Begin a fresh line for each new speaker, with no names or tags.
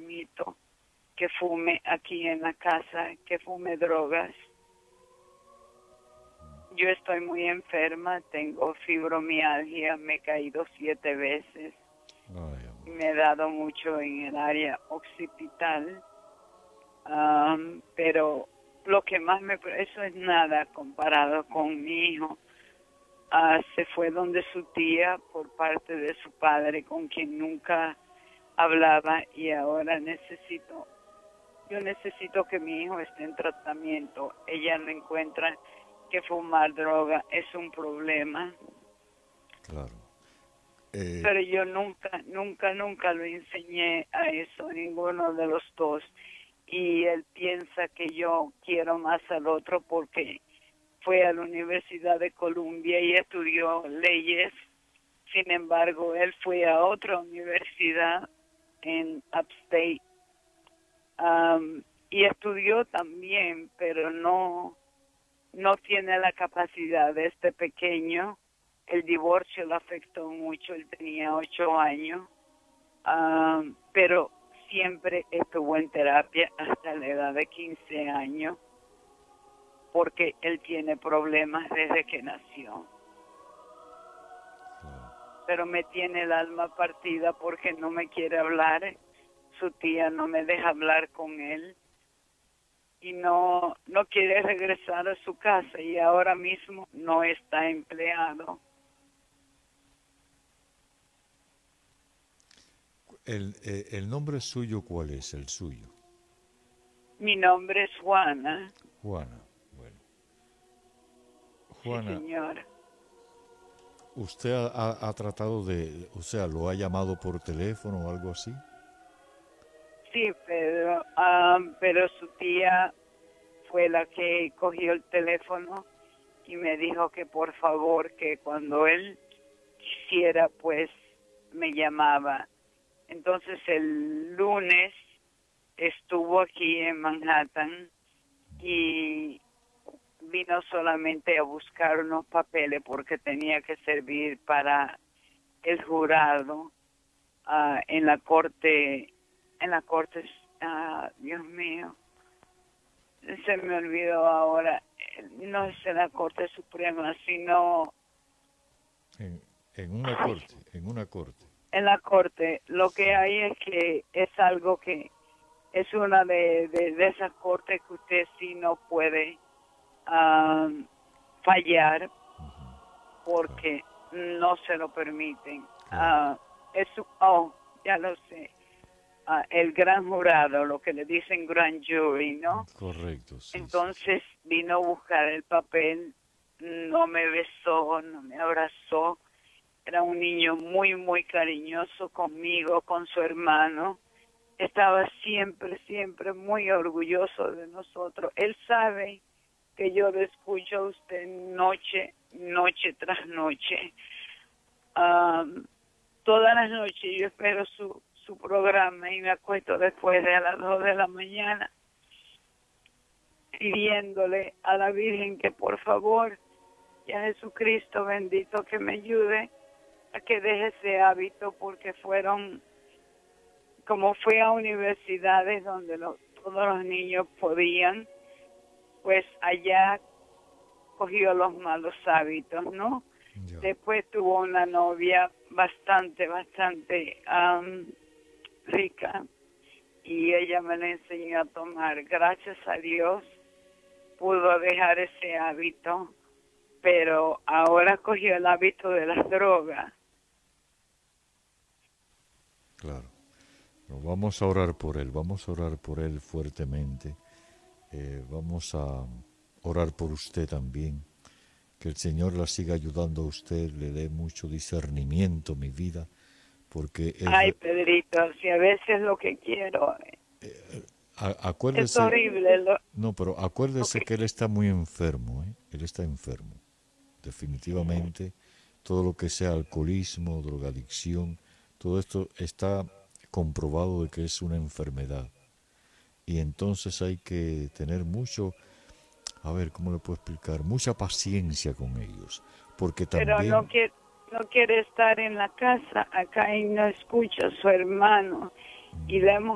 permito que fume aquí en la casa, que fume drogas. Yo estoy muy enferma, tengo fibromialgia, me he caído 7 veces.
Ay, amor.
Me he dado mucho en el área occipital, pero lo que más eso es nada comparado con mi hijo. Se fue donde su tía por parte de su padre, con quien nunca hablaba, y ahora yo necesito que mi hijo esté en tratamiento. Ella no encuentra que fumar droga es un problema,
Claro.
pero yo nunca lo enseñé a eso, ninguno de los dos. Y él piensa que yo quiero más al otro porque fue a la Universidad de Columbia y estudió leyes. Sin embargo, él fue a otra universidad en Upstate, y estudió también, pero no tiene la capacidad de este pequeño. El divorcio lo afectó mucho, él tenía 8 años, pero siempre estuvo en terapia hasta la edad de 15 años, porque él tiene problemas desde que nació. Pero me tiene el alma partida porque no me quiere hablar. Su tía no me deja hablar con él y no quiere regresar a su casa, y ahora mismo no está empleado.
El nombre suyo, ¿cuál es el suyo?
Mi nombre es Juana.
Juana. Bueno.
Sí,
Juana,
señora.
¿usted ha tratado de, o sea, lo ha llamado por teléfono o algo así?
Sí, pero su tía fue la que cogió el teléfono y me dijo que por favor, que cuando él quisiera, pues me llamaba. Entonces el lunes estuvo aquí en Manhattan y vino solamente a buscar unos papeles porque tenía que servir para el jurado, en la corte, Dios mío, se me olvidó ahora, no es en la Corte Suprema, sino
En una corte, en una corte.
en la Corte. Lo que hay es que es algo que es una de esas cortes que usted sí no puede fallar porque no se lo permiten.
Claro.
Ya lo sé. El gran jurado, lo que le dicen grand jury, ¿no?
Correcto, sí, sí, sí.
Entonces vino a buscar el papel, no me besó, no me abrazó. Era un niño muy, muy cariñoso conmigo, con su hermano. Estaba siempre, siempre muy orgulloso de nosotros. Él sabe que yo lo escucho a usted noche tras noche. Todas las noches yo espero su programa y me acuesto después de las 2 de la mañana pidiéndole a la Virgen que por favor, y a Jesucristo bendito, que me ayude a que deje ese hábito, porque como fue a universidades donde todos los niños podían, pues allá cogió los malos hábitos, ¿no?
Ya.
Después tuvo una novia bastante rica y ella me la enseñó a tomar. Gracias a Dios pudo dejar ese hábito, pero ahora cogió el hábito de las drogas.
Claro. No, vamos a orar por él, vamos a orar por él fuertemente. Vamos a orar por usted también. Que el Señor la siga ayudando a usted, le dé mucho discernimiento, mi vida, porque
Ay, Pedrito, si a veces lo que quiero es
acuérdese,
horrible.
no, pero acuérdese que él está muy enfermo, ¿eh? Él está enfermo, definitivamente. Todo lo que sea alcoholismo, drogadicción, todo esto está comprobado de que es una enfermedad. Y entonces hay que tener mucho, a ver, ¿cómo le puedo explicar? Mucha paciencia con ellos, porque
Pero
también
no quiere estar en la casa acá y no escucha a su hermano, y le hemos